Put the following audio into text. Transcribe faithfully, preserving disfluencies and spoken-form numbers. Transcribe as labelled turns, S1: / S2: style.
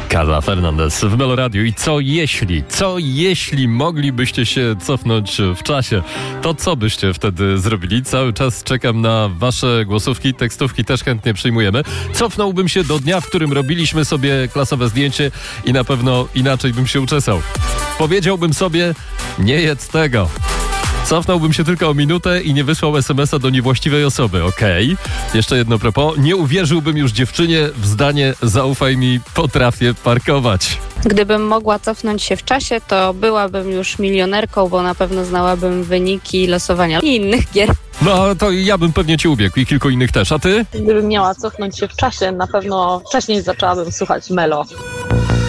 S1: Carla Fernandez w Meloradiu. I co jeśli, co jeśli moglibyście się cofnąć w czasie, to co byście wtedy zrobili? Cały czas czekam na wasze głosówki, tekstówki też chętnie przyjmujemy. Cofnąłbym się do dnia, w którym robiliśmy sobie klasowe zdjęcie i na pewno inaczej bym się uczesał. Powiedziałbym sobie, nie jedz tego. Cofnąłbym się tylko o minutę i nie wysłał es em es a do niewłaściwej osoby. Okej. Okay. Jeszcze jedno propos. Nie uwierzyłbym już dziewczynie w zdanie zaufaj mi, potrafię parkować.
S2: Gdybym mogła cofnąć się w czasie, to byłabym już milionerką, bo na pewno znałabym wyniki losowania i innych gier.
S1: No to ja bym pewnie cię ubiegł i kilku innych też. A ty?
S3: Gdybym miała cofnąć się w czasie, na pewno wcześniej zaczęłabym słuchać Melo.